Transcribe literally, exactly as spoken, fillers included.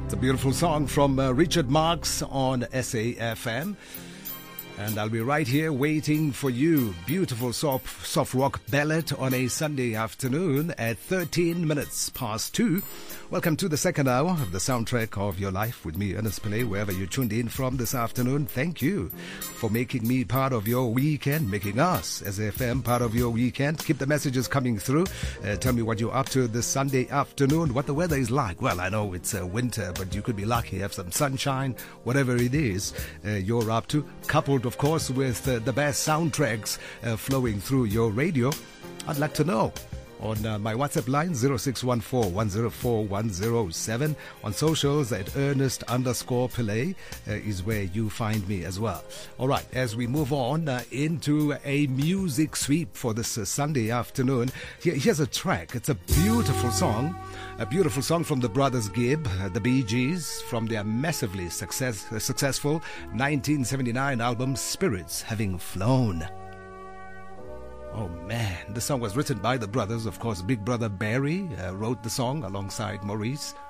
It's a beautiful song from uh, Richard Marx on S A F M. And I'll be right here waiting for you. Beautiful soft, soft rock ballad on a Sunday afternoon at thirteen minutes past two. Welcome to the second hour of the soundtrack of your life with me, Ernest Pillay, wherever you tuned in from this afternoon. Thank you for making me part of your weekend, making us, S A F M, part of your weekend. Keep the messages coming through. Uh, tell me what you're up to this Sunday afternoon, what the weather is like. Well, I know it's uh, winter, but you could be lucky, have some sunshine, whatever it is uh, you're up to, coupled, of course, with uh, the best soundtracks uh, flowing through your radio. I'd like to know. On uh, my WhatsApp line, zero six one four, one zero four, one zero seven. On socials at Ernest underscore Pillay uh, is where you find me as well. All right, as we move on uh, into a music sweep for this uh, Sunday afternoon, here, here's a track. It's a beautiful song. A beautiful song from the Brothers Gibb, uh, the Bee Gees, from their massively success, uh, successful nineteen seventy-nine album, Spirits Having Flown. Oh man, the song was written by the brothers. Of course, Big Brother Barry uh, wrote the song alongside Maurice.